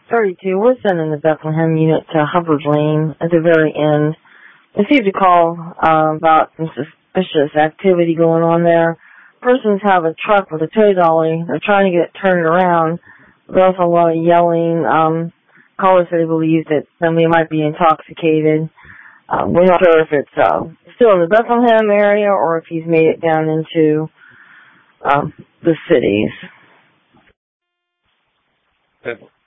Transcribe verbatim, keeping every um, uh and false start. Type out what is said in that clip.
thirty-two, we're sending the Bethlehem unit to Hubbard Lane at the very end. Received a call uh, about some suspicious activity going on there. Persons have a truck with a tow dolly. They're trying to get it turned around. There's also a lot of yelling. Um, callers say they believe that somebody might be intoxicated. Uh, we're not sure if it's uh, still in the Bethlehem area or if he's made it down into um, the cities. Okay.